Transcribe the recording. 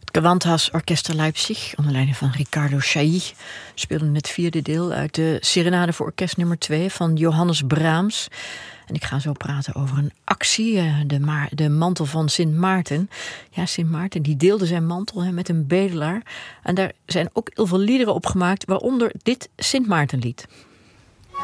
Gewandhaus Orchester Leipzig, onder leiding van Riccardo Chailly, speelde het vierde deel uit de Serenade voor orkest nummer 2 van Johannes Brahms. En ik ga zo praten over een actie, de mantel van Sint Maarten. Ja, Sint Maarten die deelde zijn mantel met een bedelaar. En daar zijn ook heel veel liederen op gemaakt, waaronder dit Sint Maartenlied.